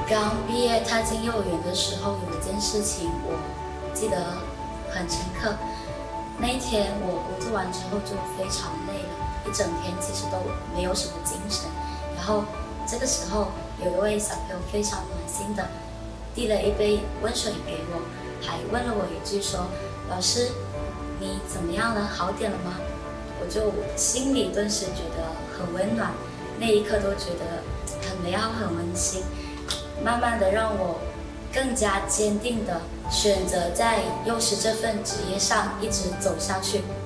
刚毕业踏进幼儿园的时候，有一件事情我记得很深刻。那一天我工作完之后就非常累了，一整天其实都没有什么精神。然后这个时候有一位小朋友非常暖心的递了一杯温水给我，还问了我一句说：“老师，你怎么样了？好点了吗？”我就心里顿时觉得很温暖，那一刻都觉得很美好、很温馨，慢慢的让我更加坚定的选择在幼师这份职业上一直走下去。